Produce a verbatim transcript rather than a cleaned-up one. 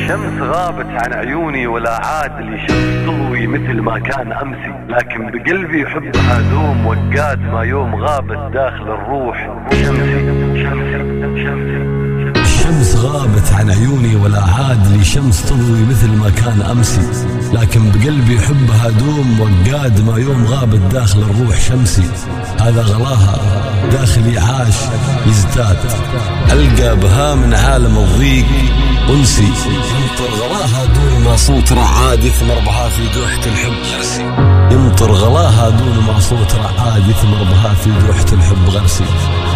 الشمس غابت عن عيوني ولا عاد لي شمس تضوي مثل ما كان أمسي، لكن بقلبي حبها دوم وقاد ما يوم غابت داخل الروح شمسي شمسي شمسي. الشمس غابت عن عيوني ولا عاد لي شمس تضوي مثل ما كان أمسي، لكن بقلبي حبها دوم وقاد ما يوم غابت داخل الروح شمسي. هذا غلاها داخلي عاش يزداد، ألقى بها من عالم الضيق أنسي. يمطر غلاها دون ما صوت رعاد يثمر بها في دوحة الحب غرسي. يمطر غلاها دون ما صوت رعاد يثمر بها في دوحة الحب غرسي.